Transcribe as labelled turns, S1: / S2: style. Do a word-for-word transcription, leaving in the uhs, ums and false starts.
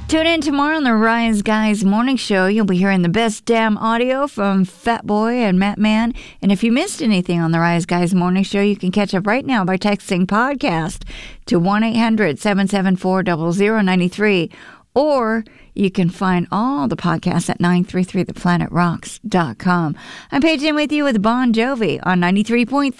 S1: Tune in tomorrow on the Rise Guys Morning Show. You'll be hearing the best damn audio from Fat Boy and Matt Man. And if you missed anything on the Rise Guys Morning Show, you can catch up right now by texting podcast to one eight hundred seven seven four zero zero nine three. Or you can find all the podcasts at nine three three the planet rocks dot com. I'm Paige in with you with Bon Jovi on ninety-three point three.